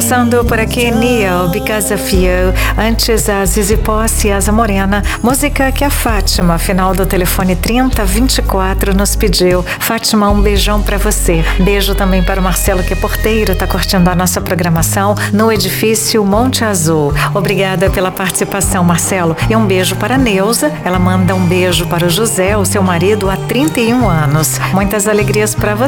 Passando por aqui, Neil, Because of You. Antes, a Zizi Posse e Asa Morena. Música que a Fátima, final do telefone 3024, nos pediu. Fátima, um beijão pra você. Beijo também para o Marcelo, que é porteiro, tá curtindo a nossa programação no edifício Monte Azul. Obrigada pela participação, Marcelo. E um beijo para a Neuza. Ela manda um beijo para o José, o seu marido, há 31 anos. Muitas alegrias para você.